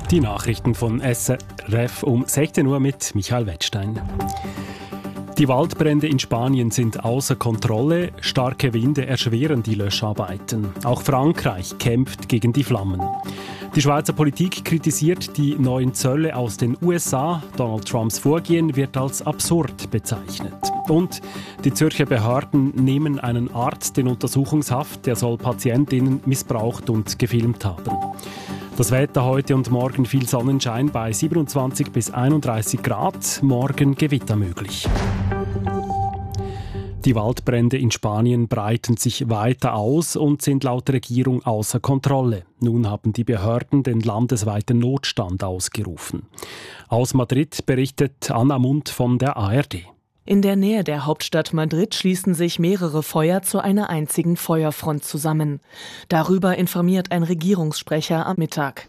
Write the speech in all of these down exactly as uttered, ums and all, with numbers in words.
Die Nachrichten von S R F um sechzehn Uhr mit Michael Wettstein. Die Waldbrände in Spanien sind außer Kontrolle. Starke Winde erschweren die Löscharbeiten. Auch Frankreich kämpft gegen die Flammen. Die Schweizer Politik kritisiert die neuen Zölle aus den U S A. Donald Trumps Vorgehen wird als absurd bezeichnet. Und die Zürcher Behörden nehmen einen Arzt in Untersuchungshaft, der soll Patientinnen missbraucht und gefilmt haben. Das Wetter heute und morgen viel Sonnenschein bei siebenundzwanzig bis einunddreißig Grad, morgen Gewitter möglich. Die Waldbrände in Spanien breiten sich weiter aus und sind laut Regierung außer Kontrolle. Nun haben die Behörden den landesweiten Notstand ausgerufen. Aus Madrid berichtet Anna Mund von der A R D. In der Nähe der Hauptstadt Madrid schließen sich mehrere Feuer zu einer einzigen Feuerfront zusammen. Darüber informiert ein Regierungssprecher am Mittag.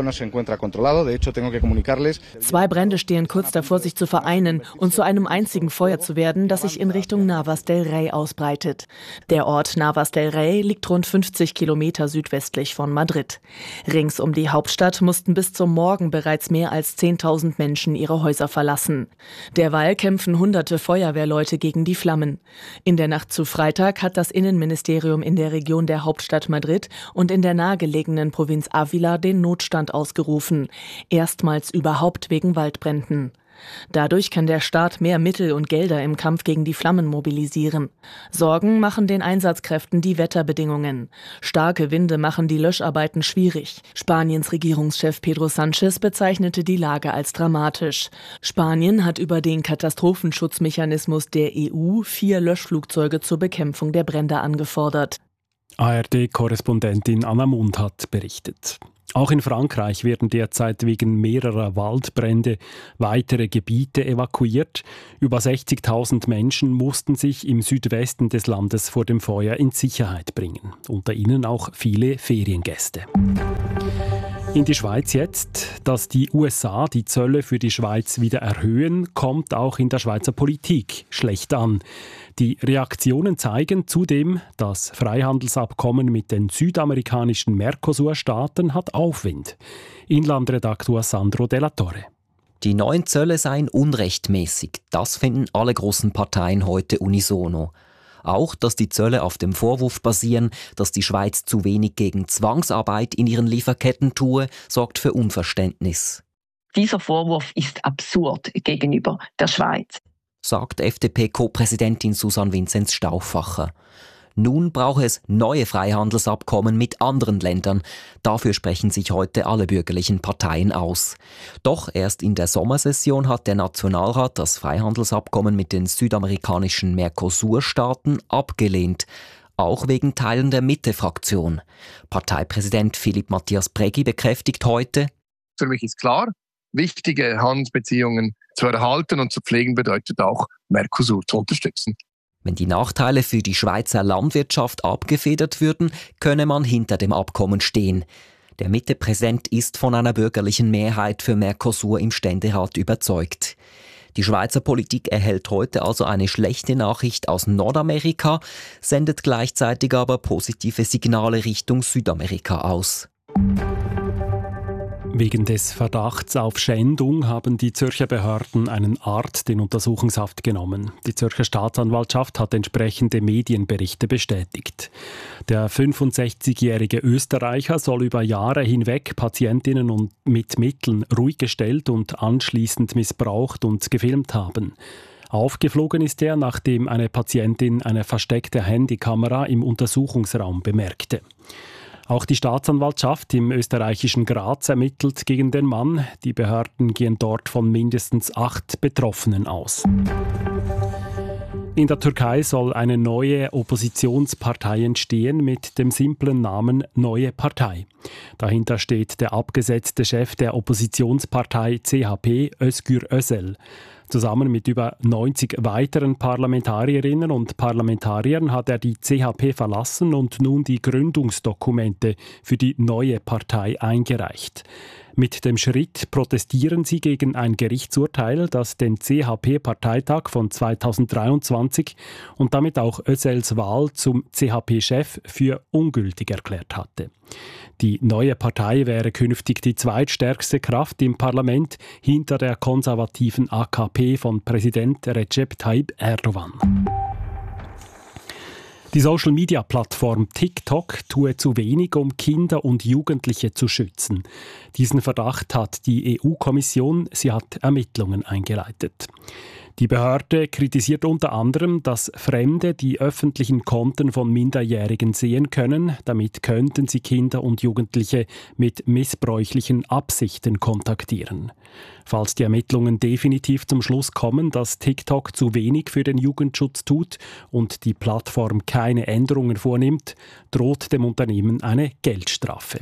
Zwei Brände stehen kurz davor, sich zu vereinen und zu einem einzigen Feuer zu werden, das sich in Richtung Navas del Rey ausbreitet. Der Ort Navas del Rey liegt rund fünfzig Kilometer südwestlich von Madrid. Rings um die Hauptstadt mussten bis zum Morgen bereits mehr als zehntausend Menschen ihre Häuser verlassen. Derweil kämpfen hunderte Feuerwehrleute gegen die Flammen. In der Nacht zu Freitag hat das Innenministerium in der Region der Hauptstadt Madrid und in der nahegelegenen Provinz Ávila den Notstand ausgerufen. Erstmals überhaupt wegen Waldbränden. Dadurch kann der Staat mehr Mittel und Gelder im Kampf gegen die Flammen mobilisieren. Sorgen machen den Einsatzkräften die Wetterbedingungen. Starke Winde machen die Löscharbeiten schwierig. Spaniens Regierungschef Pedro Sánchez bezeichnete die Lage als dramatisch. Spanien hat über den Katastrophenschutzmechanismus der E U vier Löschflugzeuge zur Bekämpfung der Brände angefordert. A R D-Korrespondentin Anna Mund hat berichtet. Auch in Frankreich werden derzeit wegen mehrerer Waldbrände weitere Gebiete evakuiert. Über sechzigtausend Menschen mussten sich im Südwesten des Landes vor dem Feuer in Sicherheit bringen. Unter ihnen auch viele Feriengäste. In die Schweiz jetzt. Dass die U S A die Zölle für die Schweiz wieder erhöhen, kommt auch in der Schweizer Politik schlecht an. Die Reaktionen zeigen zudem, das Freihandelsabkommen mit den südamerikanischen Mercosur-Staaten hat Aufwind. Inlandredaktor Sandro Della Torre. Die neuen Zölle seien unrechtmäßig. Das finden alle großen Parteien heute unisono. Auch, dass die Zölle auf dem Vorwurf basieren, dass die Schweiz zu wenig gegen Zwangsarbeit in ihren Lieferketten tue, sorgt für Unverständnis. Dieser Vorwurf ist absurd gegenüber der Schweiz, sagt F D P-Co-Präsidentin Susanne Vinzenz-Stauffacher. Nun brauche es neue Freihandelsabkommen mit anderen Ländern. Dafür sprechen sich heute alle bürgerlichen Parteien aus. Doch erst in der Sommersession hat der Nationalrat das Freihandelsabkommen mit den südamerikanischen Mercosur-Staaten abgelehnt. Auch wegen Teilen der Mitte-Fraktion. Parteipräsident Philipp Matthias Prägi bekräftigt heute: Für mich ist klar, wichtige Handelsbeziehungen zu erhalten und zu pflegen bedeutet auch, Mercosur zu unterstützen. Wenn die Nachteile für die Schweizer Landwirtschaft abgefedert würden, könne man hinter dem Abkommen stehen. Der Mitte-Präsident ist von einer bürgerlichen Mehrheit für Mercosur im Ständerat überzeugt. Die Schweizer Politik erhält heute also eine schlechte Nachricht aus Nordamerika, sendet gleichzeitig aber positive Signale Richtung Südamerika aus. Wegen des Verdachts auf Schändung haben die Zürcher Behörden einen Arzt in Untersuchungshaft genommen. Die Zürcher Staatsanwaltschaft hat entsprechende Medienberichte bestätigt. Der fünfundsechzigjährige Österreicher soll über Jahre hinweg Patientinnen und mit Mitteln ruhig gestellt und anschließend missbraucht und gefilmt haben. Aufgeflogen ist er, nachdem eine Patientin eine versteckte Handykamera im Untersuchungsraum bemerkte. Auch die Staatsanwaltschaft im österreichischen Graz ermittelt gegen den Mann. Die Behörden gehen dort von mindestens acht Betroffenen aus. In der Türkei soll eine neue Oppositionspartei entstehen mit dem simplen Namen Neue Partei. Dahinter steht der abgesetzte Chef der Oppositionspartei C H P, Özgür Özel. Zusammen mit über neunzig weiteren Parlamentarierinnen und Parlamentariern hat er die C H P verlassen und nun die Gründungsdokumente für die neue Partei eingereicht. Mit dem Schritt protestieren sie gegen ein Gerichtsurteil, das den C H P-Parteitag von zweitausenddreiundzwanzig und damit auch Özels Wahl zum C H P-Chef für ungültig erklärt hatte. Die neue Partei wäre künftig die zweitstärkste Kraft im Parlament hinter der konservativen A K P von Präsident Recep Tayyip Erdogan. Die Social-Media-Plattform TikTok tue zu wenig, um Kinder und Jugendliche zu schützen. Diesen Verdacht hat die E U-Kommission. Sie hat Ermittlungen eingeleitet. Die Behörde kritisiert unter anderem, dass Fremde die öffentlichen Konten von Minderjährigen sehen können. Damit könnten sie Kinder und Jugendliche mit missbräuchlichen Absichten kontaktieren. Falls die Ermittlungen definitiv zum Schluss kommen, dass TikTok zu wenig für den Jugendschutz tut und die Plattform keine Änderungen vornimmt, droht dem Unternehmen eine Geldstrafe.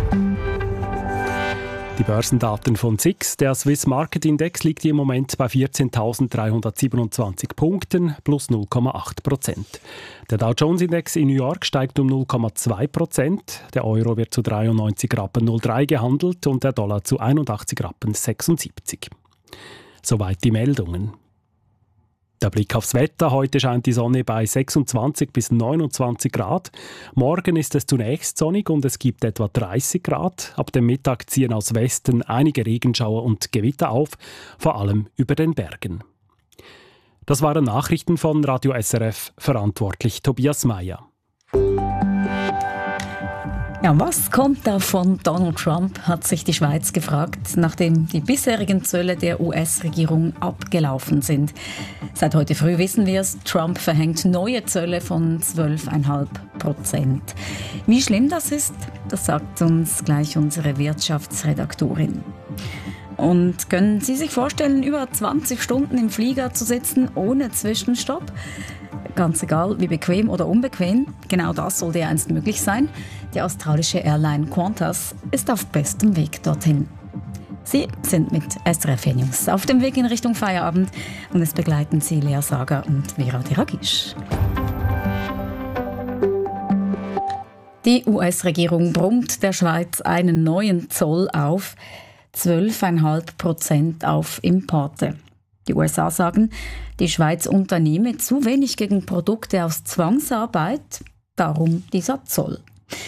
Die Börsendaten von S I X. Der Swiss Market Index liegt im Moment bei vierzehntausenddreihundertsiebenundzwanzig Punkten, plus null Komma acht Prozent. Der Dow Jones Index in New York steigt um null Komma zwei Prozent. Der Euro wird zu dreiundneunzig Rappen null drei gehandelt und der Dollar zu einundachtzig Rappen sechsundsiebzig. Soweit die Meldungen. Der Blick aufs Wetter. Heute scheint die Sonne bei sechsundzwanzig bis neunundzwanzig Grad. Morgen ist es zunächst sonnig und es gibt etwa dreißig Grad. Ab dem Mittag ziehen aus Westen einige Regenschauer und Gewitter auf, vor allem über den Bergen. Das waren Nachrichten von Radio S R F, verantwortlich Tobias Meyer. Ja, was kommt da von Donald Trump, hat sich die Schweiz gefragt, nachdem die bisherigen Zölle der U S-Regierung abgelaufen sind. Seit heute früh wissen wir es, Trump verhängt neue Zölle von zwölf Komma fünf Prozent. Wie schlimm das ist, das sagt uns gleich unsere Wirtschaftsredaktorin. Und können Sie sich vorstellen, über zwanzig Stunden im Flieger zu sitzen ohne Zwischenstopp? Ganz egal, wie bequem oder unbequem, genau das soll dereinst möglich sein. Die australische Airline Qantas ist auf bestem Weg dorthin. Sie sind mit S R F News auf dem Weg in Richtung Feierabend und es begleiten Sie Lea Sager und Vera Deragisch. Die U S-Regierung brummt der Schweiz einen neuen Zoll auf, zwölf Komma fünf Prozent auf Importe. Die U S A sagen, die Schweiz unternehme zu wenig gegen Produkte aus Zwangsarbeit, darum dieser Zoll.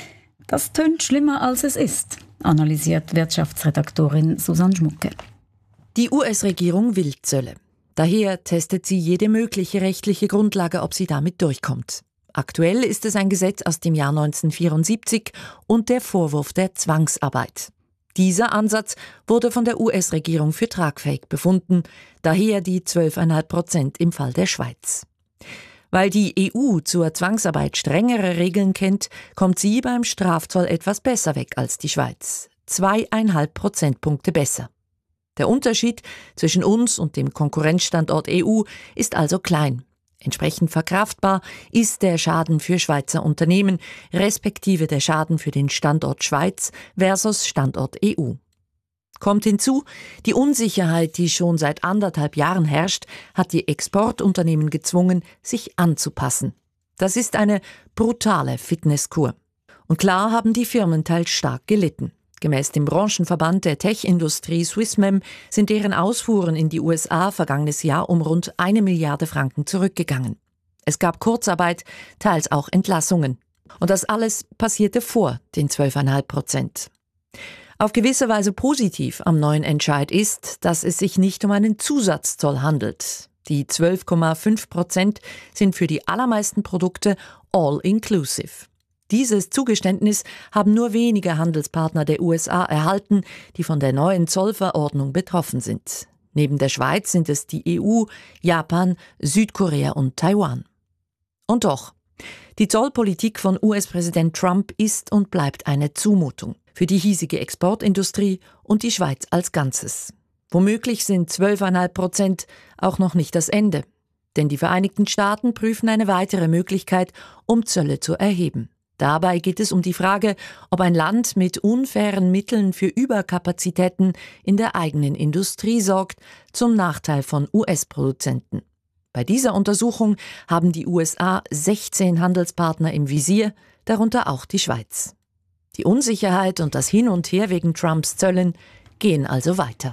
Das tönt schlimmer, als es ist, analysiert Wirtschaftsredaktorin Susanne Schmucke. Die U S-Regierung will Zölle. Daher testet sie jede mögliche rechtliche Grundlage, ob sie damit durchkommt. Aktuell ist es ein Gesetz aus dem Jahr neunzehnhundertvierundsiebzig und der Vorwurf der Zwangsarbeit. Dieser Ansatz wurde von der U S-Regierung für tragfähig befunden, daher die zwölf Komma fünf Prozent im Fall der Schweiz. Weil die E U zur Zwangsarbeit strengere Regeln kennt, kommt sie beim Strafzoll etwas besser weg als die Schweiz. zwei Komma fünf Prozentpunkte besser. Der Unterschied zwischen uns und dem Konkurrenzstandort E U ist also klein. Entsprechend verkraftbar ist der Schaden für Schweizer Unternehmen, respektive der Schaden für den Standort Schweiz versus Standort E U. Kommt hinzu, die Unsicherheit, die schon seit anderthalb Jahren herrscht, hat die Exportunternehmen gezwungen, sich anzupassen. Das ist eine brutale Fitnesskur. Und klar haben die Firmen teils stark gelitten. Gemäß dem Branchenverband der Tech-Industrie Swissmem sind deren Ausfuhren in die U S A vergangenes Jahr um rund eine Milliarde Franken zurückgegangen. Es gab Kurzarbeit, teils auch Entlassungen. Und das alles passierte vor den zwölf Komma fünf Prozent. Auf gewisse Weise positiv am neuen Entscheid ist, dass es sich nicht um einen Zusatzzoll handelt. Die zwölf Komma fünf Prozent sind für die allermeisten Produkte all-inclusive. Dieses Zugeständnis haben nur wenige Handelspartner der U S A erhalten, die von der neuen Zollverordnung betroffen sind. Neben der Schweiz sind es die E U, Japan, Südkorea und Taiwan. Und doch, die Zollpolitik von U S-Präsident Trump ist und bleibt eine Zumutung für die hiesige Exportindustrie und die Schweiz als Ganzes. Womöglich sind zwölf Komma fünf Prozent auch noch nicht das Ende, denn die Vereinigten Staaten prüfen eine weitere Möglichkeit, um Zölle zu erheben. Dabei geht es um die Frage, ob ein Land mit unfairen Mitteln für Überkapazitäten in der eigenen Industrie sorgt, zum Nachteil von U S-Produzenten. Bei dieser Untersuchung haben die U S A sechzehn Handelspartner im Visier, darunter auch die Schweiz. Die Unsicherheit und das Hin und Her wegen Trumps Zöllen gehen also weiter.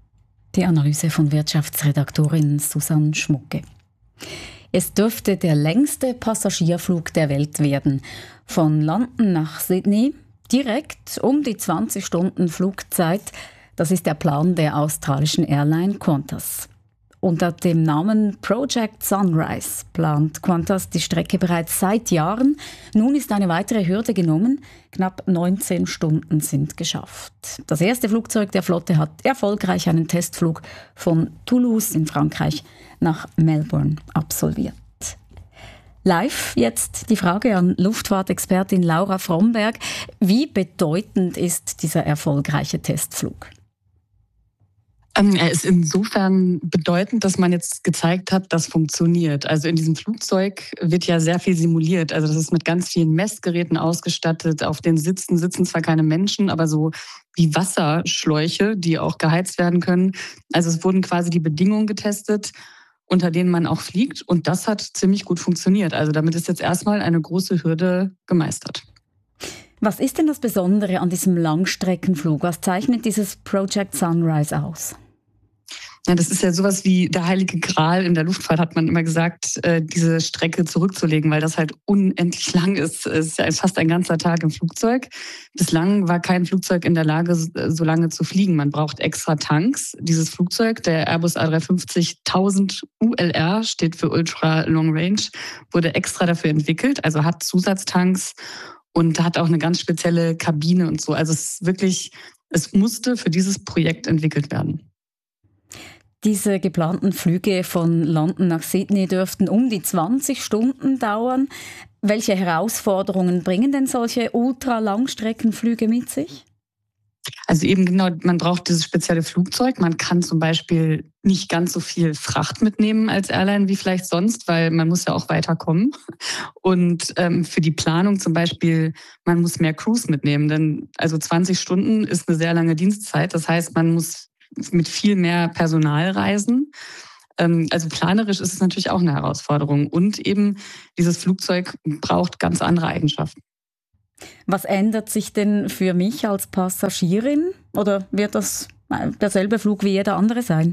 Die Analyse von Wirtschaftsredaktorin Susanne Schmucke. Es dürfte der längste Passagierflug der Welt werden. Von London nach Sydney direkt um die zwanzig Stunden Flugzeit. Das ist der Plan der australischen Airline Qantas. Unter dem Namen Project Sunrise plant Qantas die Strecke bereits seit Jahren. Nun ist eine weitere Hürde genommen. Knapp neunzehn Stunden sind geschafft. Das erste Flugzeug der Flotte hat erfolgreich einen Testflug von Toulouse in Frankreich nach Melbourne absolviert. Live jetzt die Frage an Luftfahrtexpertin Laura Fromberg. Wie bedeutend ist dieser erfolgreiche Testflug? Er ist insofern bedeutend, dass man jetzt gezeigt hat, dass funktioniert. Also in diesem Flugzeug wird ja sehr viel simuliert. Also das ist mit ganz vielen Messgeräten ausgestattet. Auf den Sitzen sitzen zwar keine Menschen, aber so wie Wasserschläuche, die auch geheizt werden können. Also es wurden quasi die Bedingungen getestet, unter denen man auch fliegt. Und das hat ziemlich gut funktioniert. Also damit ist jetzt erstmal eine große Hürde gemeistert. Was ist denn das Besondere an diesem Langstreckenflug? Was zeichnet dieses Project Sunrise aus? Ja, das ist ja sowas wie der heilige Gral in der Luftfahrt, hat man immer gesagt, diese Strecke zurückzulegen, weil das halt unendlich lang ist. Es ist ja fast ein ganzer Tag im Flugzeug. Bislang war kein Flugzeug in der Lage, so lange zu fliegen. Man braucht extra Tanks. Dieses Flugzeug, der Airbus A drei fünfzig tausend U L R, steht für Ultra Long Range, wurde extra dafür entwickelt, also hat Zusatztanks und hat auch eine ganz spezielle Kabine und so. Also es ist wirklich, es musste für dieses Projekt entwickelt werden. Diese geplanten Flüge von London nach Sydney dürften um die zwanzig Stunden dauern. Welche Herausforderungen bringen denn solche Ultra-Langstreckenflüge mit sich? Also eben genau, man braucht dieses spezielle Flugzeug. Man kann zum Beispiel nicht ganz so viel Fracht mitnehmen als Airline wie vielleicht sonst, weil man muss ja auch weiterkommen. Und ähm, für die Planung zum Beispiel, man muss mehr Crews mitnehmen. Denn also zwanzig Stunden ist eine sehr lange Dienstzeit. Das heißt, man muss mit viel mehr Personal reisen. Also planerisch ist es natürlich auch eine Herausforderung. Und eben dieses Flugzeug braucht ganz andere Eigenschaften. Was ändert sich denn für mich als Passagierin? Oder wird das derselbe Flug wie jeder andere sein?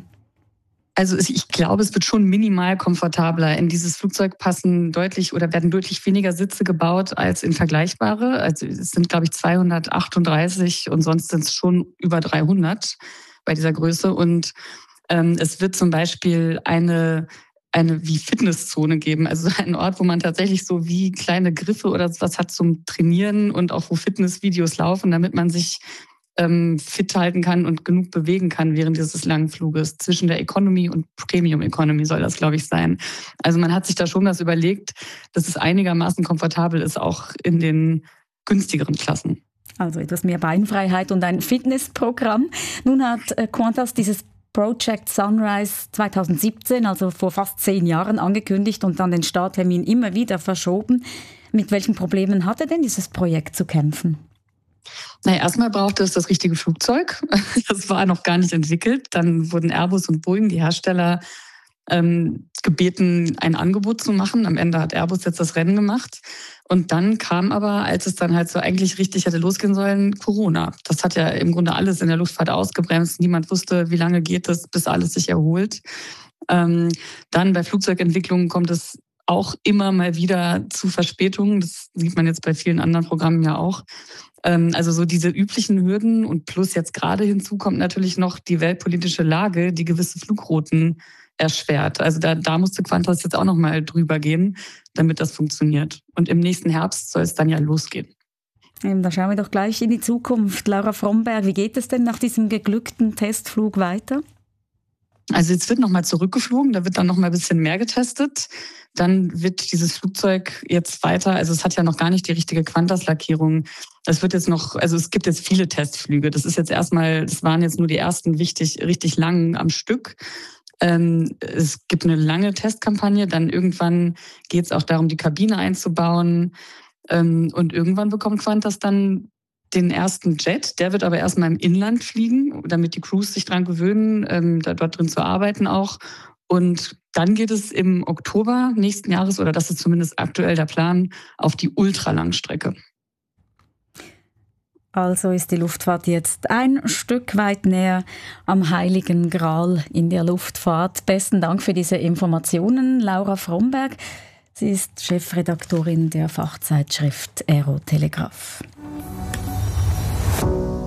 Also ich glaube, es wird schon minimal komfortabler. In dieses Flugzeug passen deutlich oder werden deutlich weniger Sitze gebaut als in vergleichbare. Also es sind, glaube ich, zweihundertachtunddreißig und sonst sind es schon über dreihundert bei dieser Größe. Und ähm, es wird zum Beispiel eine, eine wie Fitnesszone geben, also ein Ort, wo man tatsächlich so wie kleine Griffe oder was hat zum Trainieren und auch wo Fitnessvideos laufen, damit man sich ähm, fit halten kann und genug bewegen kann während dieses langen Fluges. Zwischen der Economy und Premium Economy soll das, glaube ich, sein. Also man hat sich da schon was überlegt, dass es einigermaßen komfortabel ist, auch in den günstigeren Klassen. Also etwas mehr Beinfreiheit und ein Fitnessprogramm. Nun hat Qantas dieses Project Sunrise zwanzig siebzehn, also vor fast zehn Jahren, angekündigt und dann den Starttermin immer wieder verschoben. Mit welchen Problemen hatte denn dieses Projekt zu kämpfen? Naja, erstmal brauchte es das richtige Flugzeug. Das war noch gar nicht entwickelt. Dann wurden Airbus und Boeing, die Hersteller, ähm, gebeten, ein Angebot zu machen. Am Ende hat Airbus jetzt das Rennen gemacht. Und dann kam aber, als es dann halt so eigentlich richtig hätte losgehen sollen, Corona. Das hat ja im Grunde alles in der Luftfahrt ausgebremst. Niemand wusste, wie lange geht es, bis alles sich erholt. Ähm, dann bei Flugzeugentwicklungen kommt es auch immer mal wieder zu Verspätungen. Das sieht man jetzt bei vielen anderen Programmen ja auch. Ähm, also so diese üblichen Hürden und plus jetzt gerade hinzu kommt natürlich noch die weltpolitische Lage, die gewisse Flugrouten erschwert. Also da, da musste Qantas jetzt auch noch mal drüber gehen, damit das funktioniert. Und im nächsten Herbst soll es dann ja losgehen. Da schauen wir doch gleich in die Zukunft. Laura Fromberg, wie geht es denn nach diesem geglückten Testflug weiter? Also jetzt wird noch mal zurückgeflogen, da wird dann noch mal ein bisschen mehr getestet. Dann wird dieses Flugzeug jetzt weiter, also es hat ja noch gar nicht die richtige Qantas-Lackierung. Es wird jetzt noch, also es gibt jetzt viele Testflüge. Das ist jetzt erstmal, das waren jetzt nur die ersten wichtig, richtig langen am Stück. Ähm, es gibt eine lange Testkampagne, dann irgendwann geht es auch darum, die Kabine einzubauen. Ähm, und irgendwann bekommt Qantas dann den ersten Jet. Der wird aber erstmal im Inland fliegen, damit die Crews sich dran gewöhnen, ähm, da, dort drin zu arbeiten auch. Und dann geht es im Oktober nächsten Jahres, oder das ist zumindest aktuell der Plan, auf die Ultralangstrecke. Also ist die Luftfahrt jetzt ein Stück weit näher am Heiligen Gral in der Luftfahrt. Besten Dank für diese Informationen, Laura Fromberg. Sie ist Chefredaktorin der Fachzeitschrift Aerotelegraph.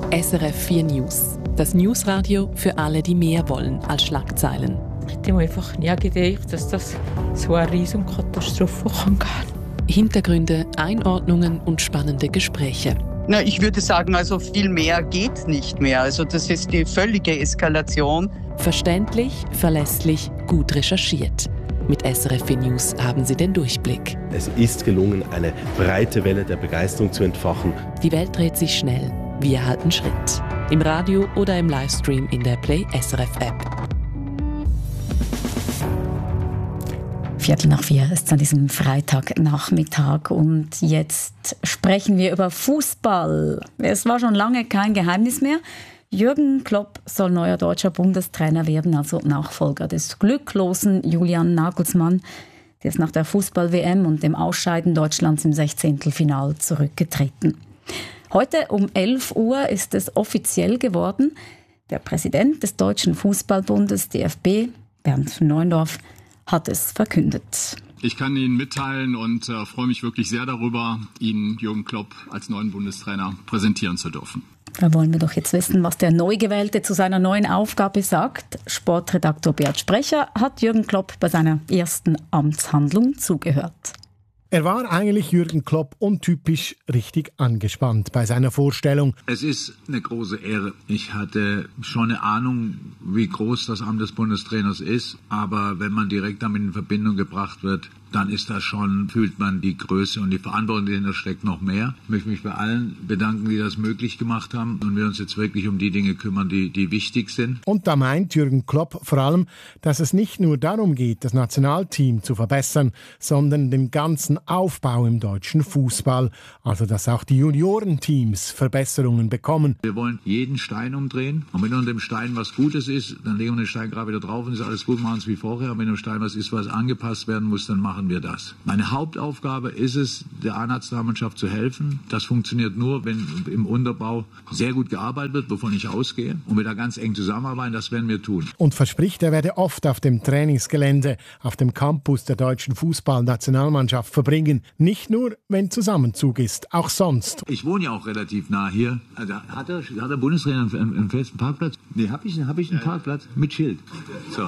S R F vier News. Das Newsradio für alle, die mehr wollen als Schlagzeilen. Ich hätte mir einfach nie gedacht, dass das so eine Riesenkatastrophe kann gehen. Hintergründe, Einordnungen und spannende Gespräche. Na, ich würde sagen, also viel mehr geht nicht mehr. Also das ist die völlige Eskalation. Verständlich, verlässlich, gut recherchiert. Mit S R F vier News haben Sie den Durchblick. Es ist gelungen, eine breite Welle der Begeisterung zu entfachen. Die Welt dreht sich schnell. Wir halten Schritt. Im Radio oder im Livestream in der Play S R F App. Viertel nach vier ist es an diesem Freitagnachmittag und jetzt sprechen wir über Fußball. Es war schon lange kein Geheimnis mehr. Jürgen Klopp soll neuer deutscher Bundestrainer werden, also Nachfolger des glücklosen Julian Nagelsmann. Der ist nach der Fußball-W M und dem Ausscheiden Deutschlands im Sechzehntelfinal zurückgetreten. Heute um elf Uhr ist es offiziell geworden. Der Präsident des Deutschen Fußballbundes, D F B, Bernd Neuendorf, hat es verkündet. Ich kann Ihnen mitteilen und äh, freue mich wirklich sehr darüber, Ihnen Jürgen Klopp als neuen Bundestrainer präsentieren zu dürfen. Da wollen wir doch jetzt wissen, was der Neugewählte zu seiner neuen Aufgabe sagt. Sportredaktor Beat Sprecher hat Jürgen Klopp bei seiner ersten Amtshandlung zugehört. Er war eigentlich Jürgen Klopp untypisch richtig angespannt bei seiner Vorstellung. Es ist eine große Ehre. Ich hatte schon eine Ahnung, wie groß das Amt des Bundestrainers ist. Aber wenn man direkt damit in Verbindung gebracht wird, dann ist das schon, fühlt man die Größe und die Verantwortung, die dahinter steckt, noch mehr. Ich möchte mich bei allen bedanken, die das möglich gemacht haben und wir uns jetzt wirklich um die Dinge kümmern, die, die wichtig sind. Und da meint Jürgen Klopp vor allem, dass es nicht nur darum geht, das Nationalteam zu verbessern, sondern den ganzen Aufbau im deutschen Fußball. Also, dass auch die Juniorenteams Verbesserungen bekommen. Wir wollen jeden Stein umdrehen. Und wenn unter dem Stein was Gutes ist, dann legen wir den Stein gerade wieder drauf und ist alles gut, machen es wie vorher. Und wenn unter dem Stein was ist, was angepasst werden muss, dann machen wir das. Meine Hauptaufgabe ist es, der A-Nationalmannschaft zu helfen. Das funktioniert nur, wenn im Unterbau sehr gut gearbeitet wird, wovon ich ausgehe. Und wir da ganz eng zusammenarbeiten, das werden wir tun. Und verspricht, er werde oft auf dem Trainingsgelände, auf dem Campus der deutschen Fußballnationalmannschaft verbringen. Nicht nur, wenn Zusammenzug ist, auch sonst. Ich wohne ja auch relativ nah hier. Also hat, der, hat der Bundestrainer einen, einen festen Parkplatz? Nee, habe ich, hab ich einen Parkplatz mit Schild. So,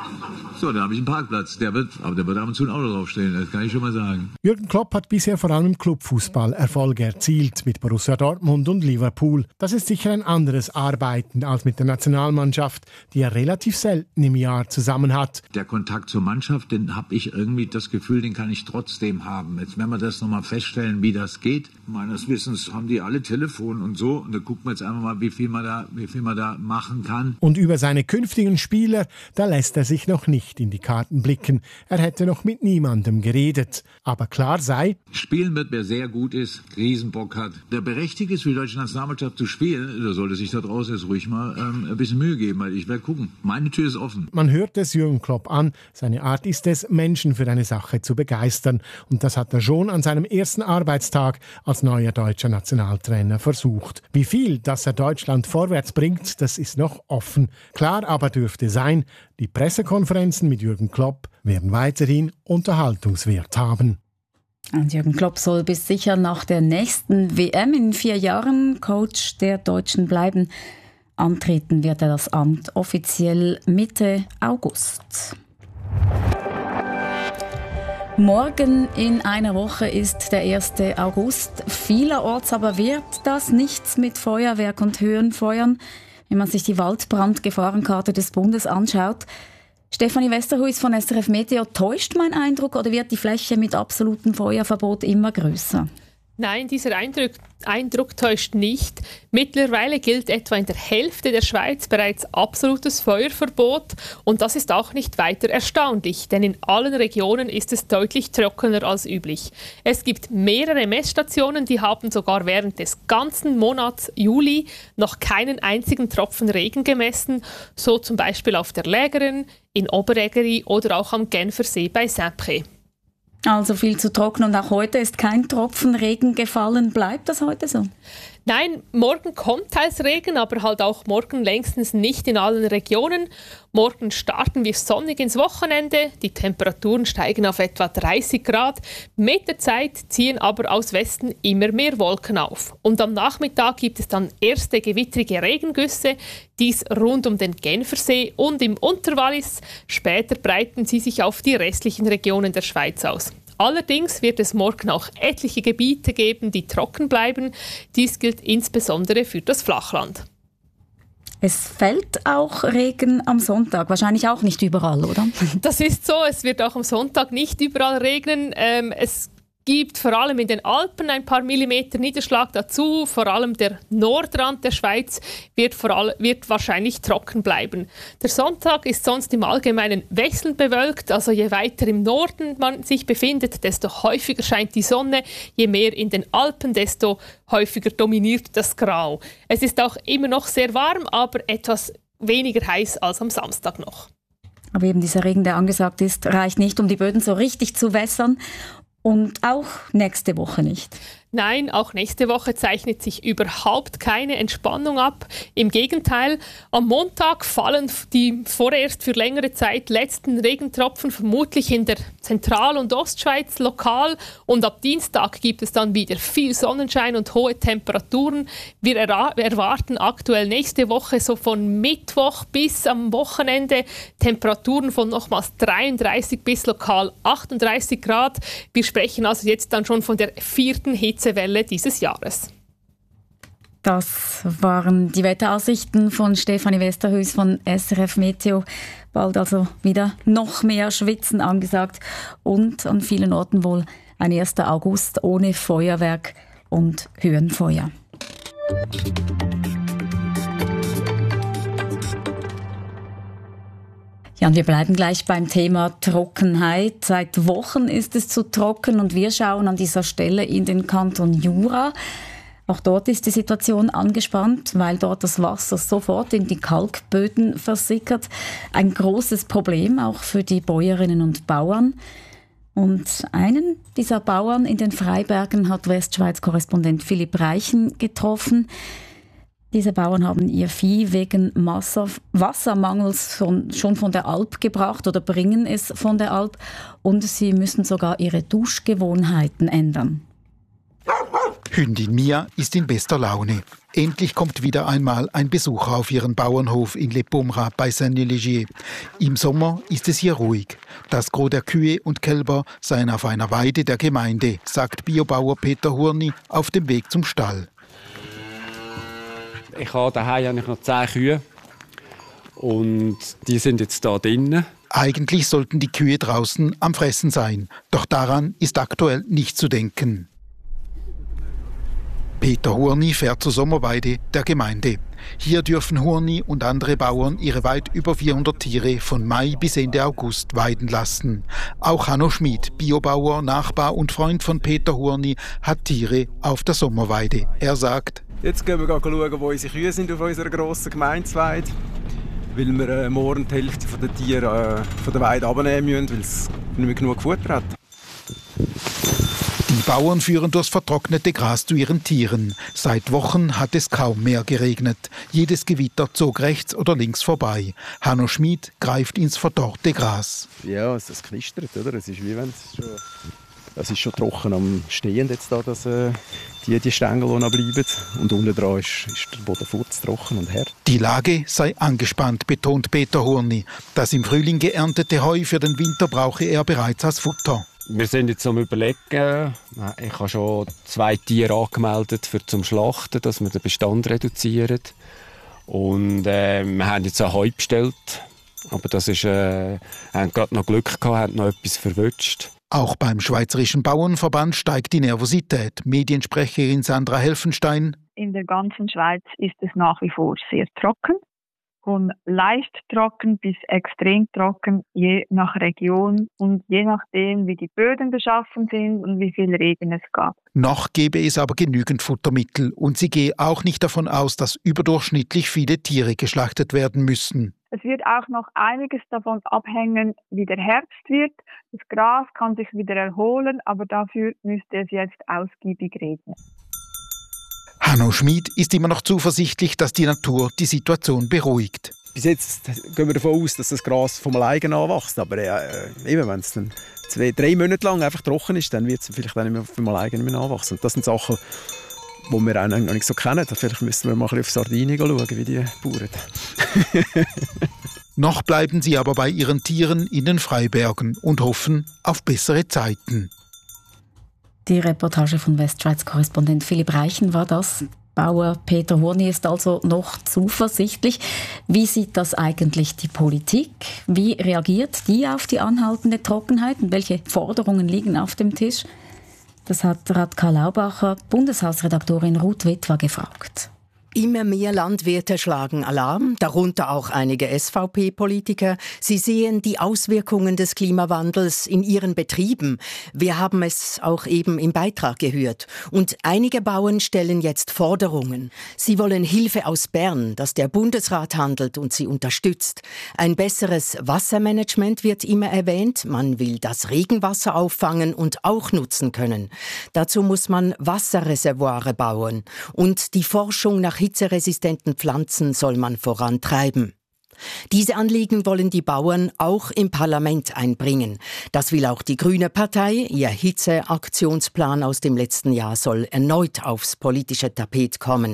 so dann habe ich einen Parkplatz. Der wird, aber der wird ab und zu ein Auto draufstehen, das kann ich schon mal sagen. Jürgen Klopp hat bisher vor allem im Clubfußball Erfolge erzielt, mit Borussia Dortmund und Liverpool. Das ist sicher ein anderes Arbeiten als mit der Nationalmannschaft, die er relativ selten im Jahr zusammen hat. Der Kontakt zur Mannschaft, den habe ich irgendwie das Gefühl, den kann ich trotzdem haben. Jetzt werden wir das nochmal feststellen, wie das geht. Meines Wissens haben die alle Telefon und so. Und da gucken wir jetzt einfach mal, wie viel man da, wie viel man da machen kann. Und über seine künftigen Spieler, da lässt er sich noch nicht in die Karten blicken. Er hätte noch mit niemandem geredet. Aber klar sei, spielen wird, wer sehr gut ist, Riesenbock hat, der berechtigt ist, für die deutsche Nationalmannschaft zu spielen, da sollte sich da draußen jetzt ruhig mal ähm, ein bisschen Mühe geben, weil ich werde gucken. Meine Tür ist offen. Man hört es Jürgen Klopp an. Seine Art ist es, Menschen für eine Sache zu begeistern. Und das hat er schon an seinem ersten Arbeitstag als neuer deutscher Nationaltrainer versucht. Wie viel, dass er Deutschland vorwärts bringt, das ist noch offen. Klar aber dürfte sein, die Pressekonferenzen mit Jürgen Klopp werden weiterhin Unterhaltungswert haben. Und Jürgen Klopp soll bis sicher nach der nächsten W M in vier Jahren Coach der Deutschen bleiben. Antreten wird er das Amt offiziell Mitte August. Morgen in einer Woche ist der erste August. Vielerorts aber wird das nichts mit Feuerwerk und Höhenfeuern, wenn man sich die Waldbrandgefahrenkarte des Bundes anschaut. Stefanie Westerhuis von S R F Meteo, täuscht mein Eindruck oder wird die Fläche mit absolutem Feuerverbot immer größer? Nein, dieser Eindruck, Eindruck täuscht nicht. Mittlerweile gilt etwa in der Hälfte der Schweiz bereits absolutes Feuerverbot und das ist auch nicht weiter erstaunlich, denn in allen Regionen ist es deutlich trockener als üblich. Es gibt mehrere Messstationen, die haben sogar während des ganzen Monats Juli noch keinen einzigen Tropfen Regen gemessen, so zum Beispiel auf der Lägeren, in Oberägeri oder auch am Genfersee bei Saint-Pré. Also viel zu trocken und auch heute ist kein Tropfen Regen gefallen. Bleibt das heute so? Nein, morgen kommt teils Regen, aber halt auch morgen längstens nicht in allen Regionen. Morgen starten wir sonnig ins Wochenende. Die Temperaturen steigen auf etwa dreißig Grad. Mit der Zeit ziehen aber aus Westen immer mehr Wolken auf. Und am Nachmittag gibt es dann erste gewittrige Regengüsse. Dies rund um den Genfersee und im Unterwallis. Später breiten sie sich auf die restlichen Regionen der Schweiz aus. Allerdings wird es morgen auch etliche Gebiete geben, die trocken bleiben. Dies gilt insbesondere für das Flachland. Es fällt auch Regen am Sonntag, wahrscheinlich auch nicht überall, oder? Das ist so, es wird auch am Sonntag nicht überall regnen. Ähm, es gibt vor allem in den Alpen ein paar Millimeter Niederschlag dazu. Vor allem der Nordrand der Schweiz wird, vor allem, wird wahrscheinlich trocken bleiben. Der Sonntag ist sonst im Allgemeinen wechselnd bewölkt. Also je weiter im Norden man sich befindet, desto häufiger scheint die Sonne. Je mehr in den Alpen, desto häufiger dominiert das Grau. Es ist auch immer noch sehr warm, aber etwas weniger heiß als am Samstag noch. Aber eben dieser Regen, der angesagt ist, reicht nicht, um die Böden so richtig zu wässern. Und auch nächste Woche nicht. Nein, auch nächste Woche zeichnet sich überhaupt keine Entspannung ab. Im Gegenteil, am Montag fallen die vorerst für längere Zeit letzten Regentropfen vermutlich in der Zentral- und Ostschweiz lokal. Und ab Dienstag gibt es dann wieder viel Sonnenschein und hohe Temperaturen. Wir erwarten aktuell nächste Woche so von Mittwoch bis am Wochenende Temperaturen von nochmals dreiunddreißig bis lokal achtunddreißig Grad. Wir sprechen also jetzt dann schon von der vierten Hitze. Hitzewelle dieses Jahres. Das waren die Wetteraussichten von Stefanie Westerhuis von S R F Meteo. Bald also wieder noch mehr Schwitzen angesagt und an vielen Orten wohl ein erster August ohne Feuerwerk und Höhenfeuer. Ja, und wir bleiben gleich beim Thema Trockenheit. Seit Wochen ist es zu trocken und wir schauen an dieser Stelle in den Kanton Jura. Auch dort ist die Situation angespannt, weil dort das Wasser sofort in die Kalkböden versickert. Ein großes Problem auch für die Bäuerinnen und Bauern. Und einen dieser Bauern in den Freibergen hat Westschweiz-Korrespondent Philipp Reichen getroffen. Diese Bauern haben ihr Vieh wegen Wassermangels schon von der Alp gebracht oder bringen es von der Alp und sie müssen sogar ihre Duschgewohnheiten ändern. Hündin Mia ist in bester Laune. Endlich kommt wieder einmal ein Besucher auf ihren Bauernhof in Le Pomerat bei Saint-Légier. Im Sommer ist es hier ruhig. Das Gros der Kühe und Kälber seien auf einer Weide der Gemeinde, sagt Biobauer Peter Hurni auf dem Weg zum Stall. Ich habe daheim eigentlich noch zehn Kühe und die sind jetzt da drinnen. Eigentlich sollten die Kühe draußen am Fressen sein, doch daran ist aktuell nicht zu denken. Peter Hurni fährt zur Sommerweide der Gemeinde. Hier dürfen Hurni und andere Bauern ihre weit über vierhundert Tiere von Mai bis Ende August weiden lassen. Auch Hanno Schmid, Biobauer, Nachbar und Freund von Peter Hurni, hat Tiere auf der Sommerweide. Er sagt: Jetzt gehen wir schauen, wo unsere Kühe sind auf unserer grossen Gemeindeweide, weil wir äh, morgen die Hälfte der Tiere äh, von der Weide abnehmen müssen, weil es nicht mehr genug Futter hat. Die Bauern führen durchs vertrocknete Gras zu ihren Tieren. Seit Wochen hat es kaum mehr geregnet. Jedes Gewitter zog rechts oder links vorbei. Hanno Schmid greift ins verdorrte Gras. Ja, es, es knistert, oder? Es ist wie wenn es schon... Es ist schon trocken am Stehen, jetzt da, dass äh, die, die Stängel noch bleiben. Und unten dran ist, ist der Boden furztrocken und hart. Die Lage sei angespannt, betont Peter Hurni. Das im Frühling geerntete Heu für den Winter brauche er bereits als Futter. Wir sind jetzt am Überlegen. Ich habe schon zwei Tiere angemeldet für zum Schlachten, dass wir den Bestand reduzieren. Und äh, wir haben jetzt auch Heu bestellt. Aber das ist, äh, haben gerade noch Glück gehabt, haben noch etwas verwünscht. Auch beim Schweizerischen Bauernverband steigt die Nervosität. Mediensprecherin Sandra Helfenstein: In der ganzen Schweiz ist es nach wie vor sehr trocken. Von leicht trocken bis extrem trocken, je nach Region und je nachdem, wie die Böden beschaffen sind und wie viel Regen es gab. Noch gäbe es aber genügend Futtermittel und sie gehe auch nicht davon aus, dass überdurchschnittlich viele Tiere geschlachtet werden müssen. Es wird auch noch einiges davon abhängen, wie der Herbst wird. Das Gras kann sich wieder erholen, aber dafür müsste es jetzt ausgiebig regnen. Hanno Schmid ist immer noch zuversichtlich, dass die Natur die Situation beruhigt. Bis jetzt gehen wir davon aus, dass das Gras vom alleine anwächst. Aber äh, eben, wenn es dann zwei, drei Monate lang einfach trocken ist, dann wird es vielleicht dann nicht mehr vom alleine nicht mehr anwachsen. Und das sind Sachen, die wir auch noch nicht so kennen. Vielleicht müssen wir mal ein bisschen auf Sardinien schauen, wie die Bauern. Noch bleiben sie aber bei ihren Tieren in den Freibergen und hoffen auf bessere Zeiten. Die Reportage von Westschweiz-Korrespondent Philipp Reichen war das. Bauer Peter Hurni ist also noch zuversichtlich. Wie sieht das eigentlich die Politik? Wie reagiert die auf die anhaltende Trockenheit und welche Forderungen liegen auf dem Tisch? Das hat Radka Laubacher, Bundeshausredaktorin Ruth Witwer, gefragt. Immer mehr Landwirte schlagen Alarm, darunter auch einige S V P-Politiker. Sie sehen die Auswirkungen des Klimawandels in ihren Betrieben. Wir haben es auch eben im Beitrag gehört. Und einige Bauern stellen jetzt Forderungen. Sie wollen Hilfe aus Bern, dass der Bundesrat handelt und sie unterstützt. Ein besseres Wassermanagement wird immer erwähnt. Man will das Regenwasser auffangen und auch nutzen können. Dazu muss man Wasserreservoire bauen. Und die Forschung nach hitzeresistenten Pflanzen soll man vorantreiben. Diese Anliegen wollen die Bauern auch im Parlament einbringen. Das will auch die Grüne Partei. Ihr Hitzeaktionsplan aus dem letzten Jahr soll erneut aufs politische Tapet kommen.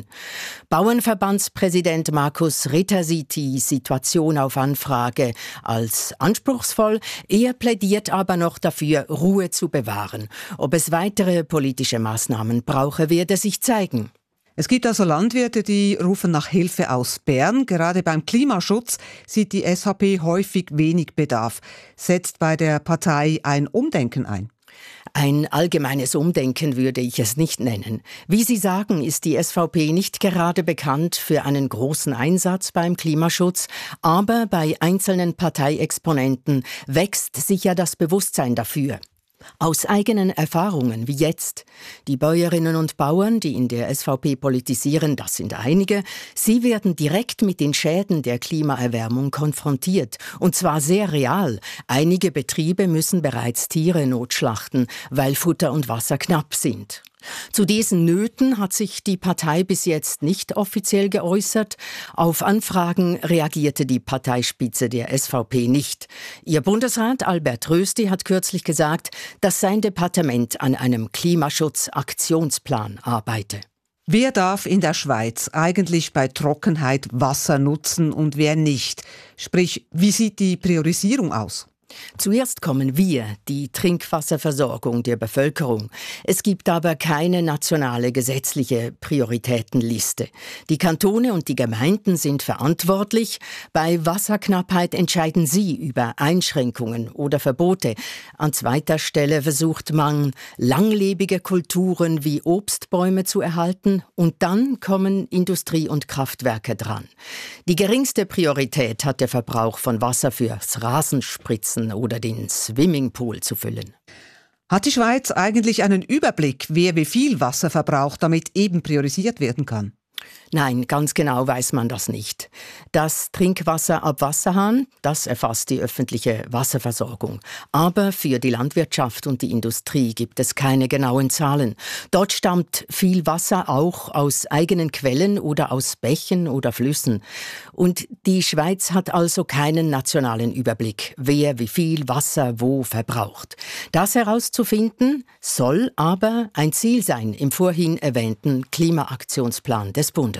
Bauernverbandspräsident Markus Ritter sieht die Situation auf Anfrage als anspruchsvoll. Er plädiert aber noch dafür, Ruhe zu bewahren. Ob es weitere politische Maßnahmen brauche, werde sich zeigen. Es gibt also Landwirte, die rufen nach Hilfe aus Bern. Gerade beim Klimaschutz sieht die S V P häufig wenig Bedarf. Setzt bei der Partei ein Umdenken ein? Ein allgemeines Umdenken würde ich es nicht nennen. Wie Sie sagen, ist die S V P nicht gerade bekannt für einen großen Einsatz beim Klimaschutz, aber bei einzelnen Parteiexponenten wächst sicher das Bewusstsein dafür. Aus eigenen Erfahrungen wie jetzt. Die Bäuerinnen und Bauern, die in der S V P politisieren, das sind einige, sie werden direkt mit den Schäden der Klimaerwärmung konfrontiert. Und zwar sehr real. Einige Betriebe müssen bereits Tiere notschlachten, weil Futter und Wasser knapp sind. Zu diesen Nöten hat sich die Partei bis jetzt nicht offiziell geäußert. Auf Anfragen reagierte die Parteispitze der S V P nicht. Ihr Bundesrat Albert Rösti hat kürzlich gesagt, dass sein Departement an einem Klimaschutzaktionsplan arbeite. Wer darf in der Schweiz eigentlich bei Trockenheit Wasser nutzen und wer nicht? Sprich, wie sieht die Priorisierung aus? Zuerst kommen wir, die Trinkwasserversorgung der Bevölkerung. Es gibt aber keine nationale gesetzliche Prioritätenliste. Die Kantone und die Gemeinden sind verantwortlich. Bei Wasserknappheit entscheiden sie über Einschränkungen oder Verbote. An zweiter Stelle versucht man, langlebige Kulturen wie Obstbäume zu erhalten. Und dann kommen Industrie und Kraftwerke dran. Die geringste Priorität hat der Verbrauch von Wasser fürs Rasenspritzen oder den Swimmingpool zu füllen. Hat die Schweiz eigentlich einen Überblick, wer wie viel Wasser verbraucht, damit eben priorisiert werden kann? Nein, ganz genau weiß man das nicht. Das Trinkwasser ab Wasserhahn, das erfasst die öffentliche Wasserversorgung. Aber für die Landwirtschaft und die Industrie gibt es keine genauen Zahlen. Dort stammt viel Wasser auch aus eigenen Quellen oder aus Bächen oder Flüssen. Und die Schweiz hat also keinen nationalen Überblick, wer wie viel Wasser wo verbraucht. Das herauszufinden soll aber ein Ziel sein im vorhin erwähnten Klimaaktionsplan des Bundes.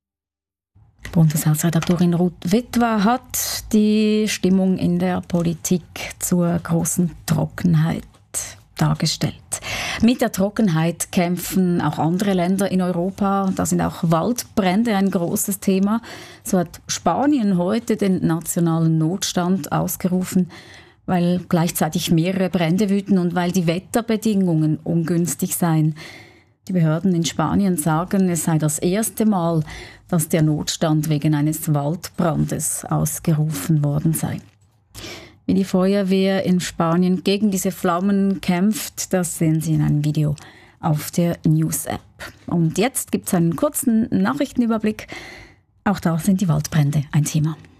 Bundeshausredaktorin Ruth Witwer hat die Stimmung in der Politik zur großen Trockenheit dargestellt. Mit der Trockenheit kämpfen auch andere Länder in Europa. Da sind auch Waldbrände ein großes Thema. So hat Spanien heute den nationalen Notstand ausgerufen, weil gleichzeitig mehrere Brände wüten und weil die Wetterbedingungen ungünstig seien. Die Behörden in Spanien sagen, es sei das erste Mal, dass der Notstand wegen eines Waldbrandes ausgerufen worden sei. Wie die Feuerwehr in Spanien gegen diese Flammen kämpft, das sehen Sie in einem Video auf der News-App. Und jetzt gibt es einen kurzen Nachrichtenüberblick. Auch da sind die Waldbrände ein Thema.